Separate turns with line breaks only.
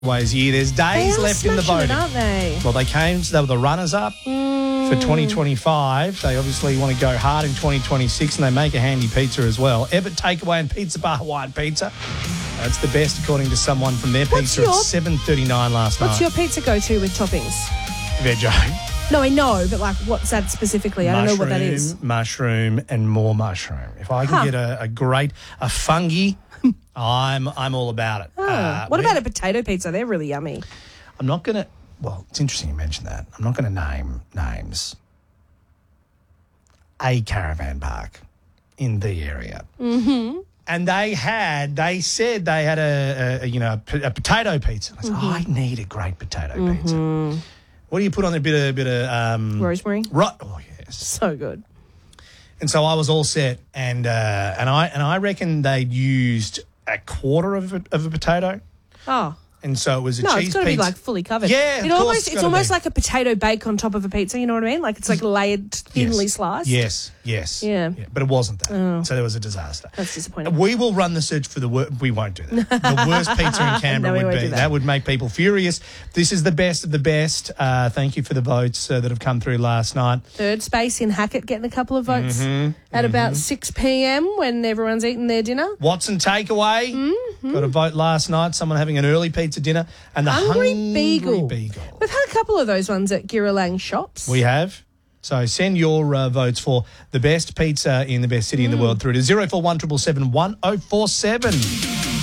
Ways year. There's days
They are
left in the
smashing
voting.
it, aren't they?
Well, they were the runners-up for 2025. They obviously want to go hard in 2026, and they make a handy pizza as well. Everett Takeaway and Pizza Bar Hawaiian Pizza. That's the best, according to someone from their pizza at 7:39 last night.
What's your pizza go-to with toppings?
Veggie.
No, I know, but like, what's that specifically? I don't know what that is.
Mushroom, and more mushroom. If I can get a fungi, I'm all about it.
What about a potato pizza? They're really yummy.
I'm not going to... Well, it's interesting you mentioned that. I'm not going to name names. A caravan park in the area. Mm-hmm. And they said they had a potato pizza. I said, I need a great potato pizza. What do you put on there? A bit of
rosemary.
Right. Oh, yes.
So good.
And so I was all set, and I reckon they'd used a quarter of a potato.
Oh.
And so it was a
No,
cheese
it's got to
pizza.
be like fully covered.
Yeah,
it's almost like a potato bake on top of a pizza. You know what I mean? Like it's like layered, thinly sliced.
Yes.
Yeah.
But it wasn't that. So there was a disaster.
That's disappointing.
We will run the search for the worst. We won't do that. The worst pizza in Canberra
No, we
would
won't
be.
do that.
That would make people furious. This is the best of the best. Thank you for the votes that have come through last night.
Third space in Hackett getting a couple of votes at about 6 p.m. when everyone's eating their dinner.
Watson Takeaway got a vote last night. Someone having an early pizza dinner. And the Hungry Beagle.
We've had a couple of those ones at Giralang shops.
We have. So send your votes for the best pizza in the best city in the world through to 0417771047.